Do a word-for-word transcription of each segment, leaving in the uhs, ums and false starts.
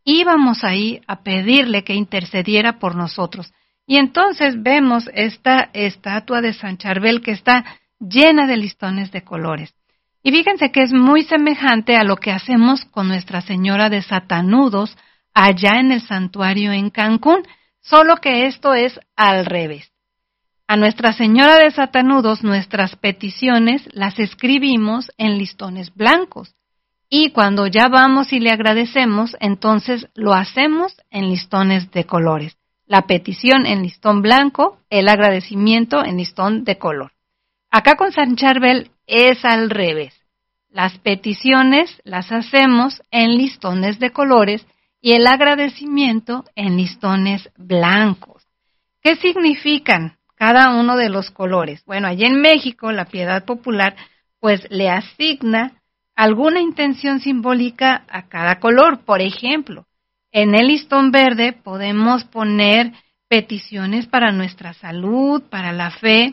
íbamos ahí a pedirle que intercediera por nosotros. Y entonces vemos esta estatua de San Charbel que está llena de listones de colores. Y fíjense que es muy semejante a lo que hacemos con Nuestra Señora de Satanudos allá en el santuario en Cancún, solo que esto es al revés. A Nuestra Señora de Satanudos nuestras peticiones las escribimos en listones blancos. Y cuando ya vamos y le agradecemos, entonces lo hacemos en listones de colores. La petición en listón blanco, el agradecimiento en listón de color. Acá con San Charbel es al revés. Las peticiones las hacemos en listones de colores y el agradecimiento en listones blancos. ¿Qué significan cada uno de los colores? Bueno, allí en México la Piedad Popular pues le asigna alguna intención simbólica a cada color. Por ejemplo, en el listón verde podemos poner peticiones para nuestra salud, para la fe.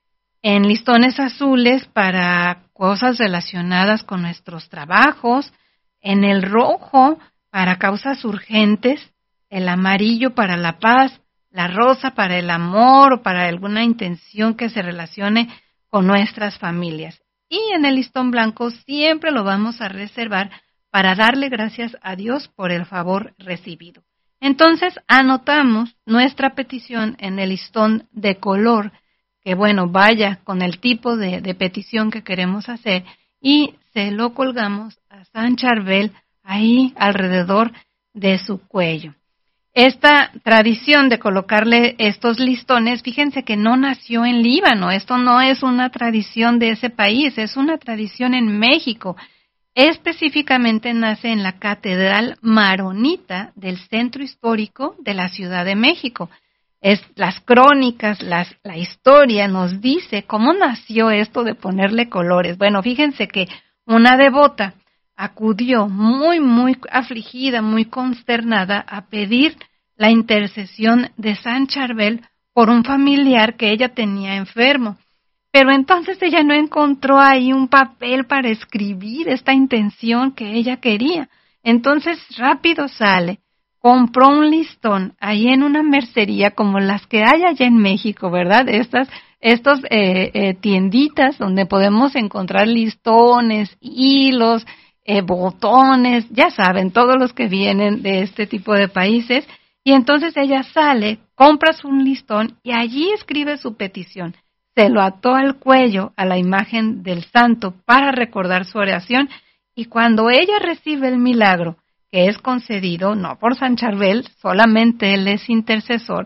En listones azules para cosas relacionadas con nuestros trabajos. En el rojo para causas urgentes. El amarillo para la paz. La rosa para el amor o para alguna intención que se relacione con nuestras familias. Y en el listón blanco siempre lo vamos a reservar para darle gracias a Dios por el favor recibido. Entonces anotamos nuestra petición en el listón de color, que bueno, vaya con el tipo de, de petición que queremos hacer, y se lo colgamos a San Charbel ahí alrededor de su cuello. Esta tradición de colocarle estos listones, fíjense que no nació en Líbano, esto no es una tradición de ese país, es una tradición en México. Específicamente nace en la Catedral Maronita del Centro Histórico de la Ciudad de México. Es, las crónicas, las, la historia nos dice cómo nació esto de ponerle colores. Bueno, fíjense que una devota acudió muy, muy afligida, muy consternada a pedir la intercesión de San Charbel por un familiar que ella tenía enfermo. Pero entonces ella no encontró ahí un papel para escribir esta intención que ella quería. Entonces rápido sale, compró un listón ahí en una mercería como las que hay allá en México, ¿verdad? Estas estos eh, eh, tienditas donde podemos encontrar listones, hilos, eh, botones, ya saben, todos los que vienen de este tipo de países. Y entonces ella sale, compra un listón y allí escribe su petición. Se lo ató al cuello a la imagen del santo para recordar su oración, y cuando ella recibe el milagro, que es concedido no por San Charbel, solamente él es intercesor,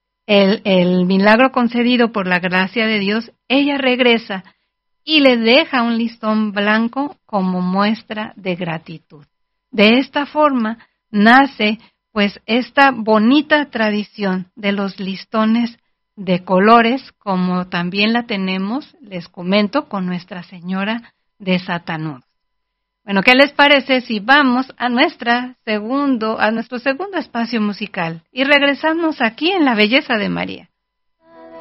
el, el milagro concedido por la gracia de Dios, ella regresa y le deja un listón blanco como muestra de gratitud. De esta forma nace pues esta bonita tradición de los listones de colores, como también la tenemos, les comento, con Nuestra Señora de Satanudos. Bueno, ¿qué les parece si vamos a nuestra segundo, a nuestro segundo espacio musical y regresamos aquí en La Belleza de María?